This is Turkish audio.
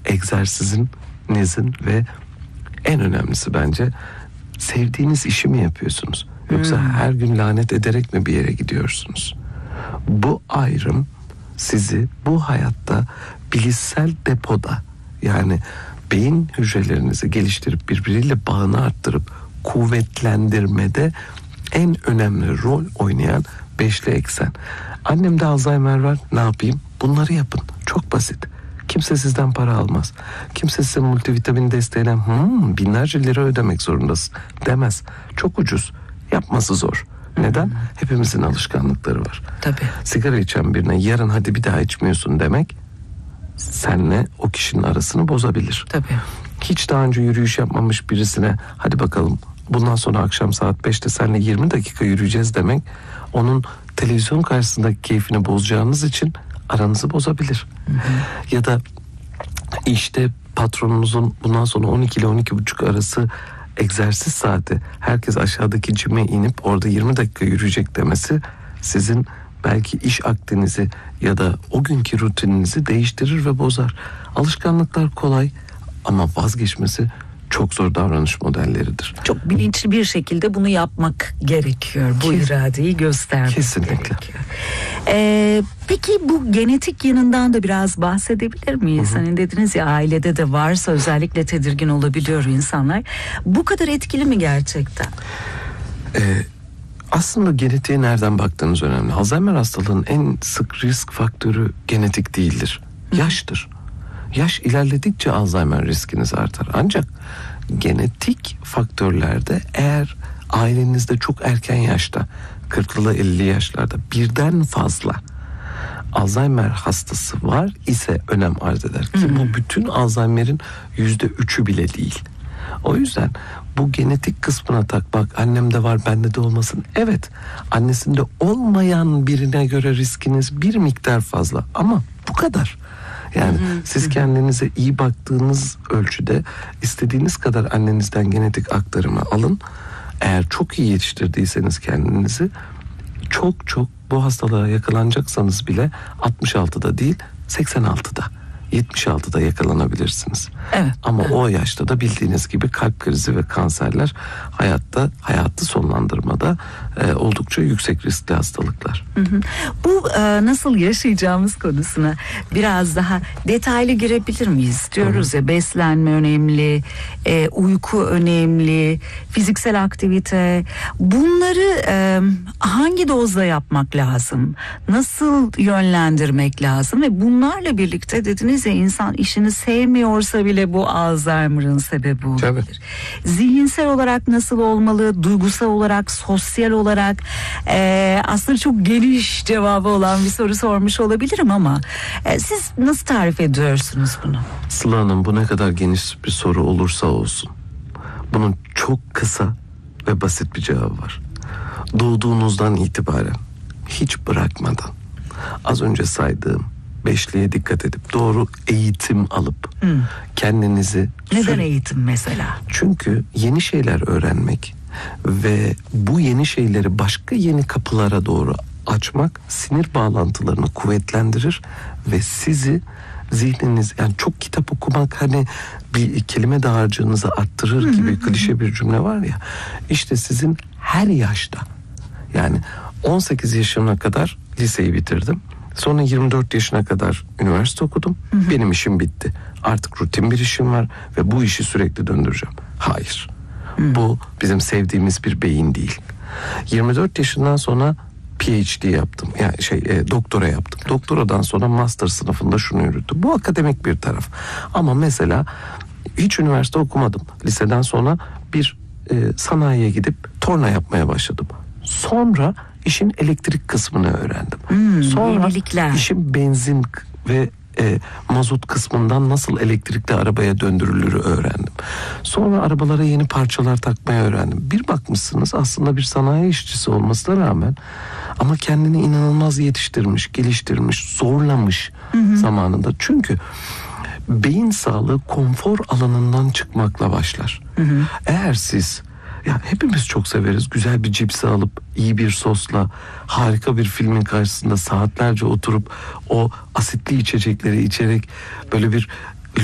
egzersizinizin ve en önemlisi bence sevdiğiniz işi mi yapıyorsunuz? Yoksa her gün lanet ederek mi bir yere gidiyorsunuz? Bu ayrım sizi bu hayatta bilişsel depoda, yani beyin hücrelerinizi geliştirip birbiriyle bağını arttırıp kuvvetlendirmede en önemli rol oynayan beşli eksen. Annemde Alzheimer var, ne yapayım? Bunları yapın. Çok basit. Kimse sizden para almaz. Kimse size multivitamin desteğine binlerce lira ödemek zorundasın demez. Çok ucuz. Yapması zor. Neden? Hepimizin alışkanlıkları var. Tabii. Sigara içen birine yarın hadi bir daha içmiyorsun demek, senle o kişinin arasını bozabilir. Tabii. Hiç daha önce yürüyüş yapmamış birisine hadi bakalım bundan sonra akşam saat 5'te seninle 20 dakika yürüyeceğiz demek, onun televizyon karşısındaki keyfini bozacağınız için aranızı bozabilir. Ya da işte patronunuzun bundan sonra 12 ile 12.30 arası egzersiz saati, herkes aşağıdaki cime inip orada 20 dakika yürüyecek demesi sizin belki iş akdinizi ya da o günkü rutininizi değiştirir ve bozar. Alışkanlıklar kolay ama vazgeçmesi çok zor davranış modelleridir. Çok bilinçli bir şekilde bunu yapmak gerekiyor. Bu iradeyi göstermek gerekiyor. Peki bu genetik yanından da biraz bahsedebilir miyiz? Hani dediniz ya, ailede de varsa özellikle tedirgin olabiliyor insanlar. Bu kadar etkili mi gerçekten? Aslında genetiğe nereden baktığınız önemli. Alzheimer hastalığının en sık risk faktörü genetik değildir. Yaştır. Yaş ilerledikçe Alzheimer riskiniz artar. Ancak genetik faktörlerde eğer ailenizde çok erken yaşta, 40'lı 50'li yaşlarda birden fazla Alzheimer hastası var ise önem arz eder. Ki bu bütün Alzheimer'in %3'ü bile değil. O yüzden bu genetik kısmına tak, bak annemde var bende de olmasın. Evet, annesinde olmayan birine göre riskiniz bir miktar fazla ama bu kadar. Yani siz kendinize iyi baktığınız ölçüde istediğiniz kadar annenizden genetik aktarımı alın. Eğer çok iyi yetiştirdiyseniz kendinizi, çok bu hastalığa yakalanacaksanız bile 66'da değil 86'da, 76'da yakalanabilirsiniz. Evet. Ama o yaşta da bildiğiniz gibi kalp krizi ve kanserler hayatı sonlandırmada oldukça yüksek riskli hastalıklar. Bu nasıl yaşayacağımız konusuna biraz daha detaylı girebilir miyiz? Diyoruz ya, beslenme önemli, uyku önemli, fiziksel aktivite. Bunları hangi dozda yapmak lazım? Nasıl yönlendirmek lazım? Ve bunlarla birlikte dediniz ya, insan işini sevmiyorsa bile bu Alzheimer'ın sebebi olabilir. Tabii. Zihinsel olarak nasıl olmalı? Duygusal olarak, sosyal olarak aslında çok geniş cevabı olan bir soru sormuş olabilirim ama siz nasıl tarif ediyorsunuz bunu? Sıla Hanım, bu ne kadar geniş bir soru olursa olsun, bunun çok kısa ve basit bir cevabı var. Doğduğunuzdan itibaren hiç bırakmadan az önce saydığım beşliğe dikkat edip doğru eğitim alıp kendinizi... Neden eğitim mesela? Çünkü yeni şeyler öğrenmek ve bu yeni şeyleri başka yeni kapılara doğru açmak sinir bağlantılarını kuvvetlendirir ve sizi, zihniniz, yani çok kitap okumak hani bir kelime dağarcığınızı arttırır gibi klişe bir cümle var ya, işte sizin her yaşta, yani 18 yaşına kadar liseyi bitirdim. Sonra 24 yaşına kadar üniversite okudum. Benim işim bitti. Artık rutin bir işim var ve bu işi sürekli döndüreceğim. Hayır. Bu bizim sevdiğimiz bir beyin değil. 24 yaşından sonra PhD yaptım. Yani doktora yaptım. Doktoradan sonra master sınıfında şunu yürüttüm. Bu akademik bir taraf. Ama mesela hiç üniversite okumadım. Liseden sonra bir sanayiye gidip torna yapmaya başladım. Sonra işin elektrik kısmını öğrendim. Sonra yenilikler. işin benzin ve mazot kısmından nasıl elektrikli arabaya döndürülürü öğrendim. Sonra arabalara yeni parçalar takmayı öğrendim. Bir bakmışsınız aslında bir sanayi işçisi olmasına rağmen ama kendini inanılmaz yetiştirmiş, geliştirmiş, zorlamış zamanında. Çünkü beyin sağlığı konfor alanından çıkmakla başlar. Eğer siz, ya hepimiz çok severiz, güzel bir cipsi alıp iyi bir sosla harika bir filmin karşısında saatlerce oturup o asitli içecekleri içerek böyle bir